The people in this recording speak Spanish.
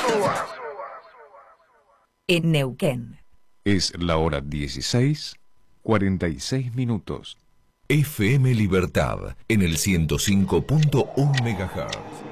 En Neuquén. Es la hora 16:46. FM Libertad en el 105.1 MHz.